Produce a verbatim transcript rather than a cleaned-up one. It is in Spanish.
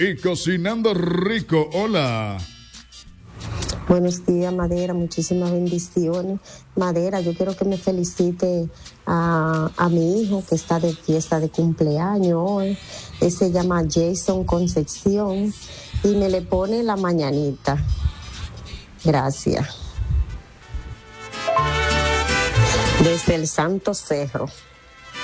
Y cocinando rico, hola. Buenos días, Madera, muchísimas bendiciones. Madera, yo quiero que me felicite a, a mi hijo que está de fiesta de cumpleaños hoy. Él se llama Jason Concepción y me le pone la mañanita. Gracias. Desde el Santo Cerro.